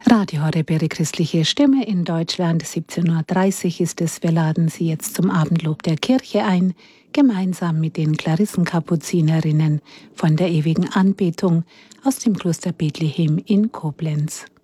Radio Horeb, Ihre christliche Stimme in Deutschland. 17:30 Uhr ist es. Wir laden Sie jetzt zum Abendlob der Kirche ein, gemeinsam mit den Klarissenkapuzinerinnen von der ewigen Anbetung aus dem Kloster Bethlehem in Koblenz.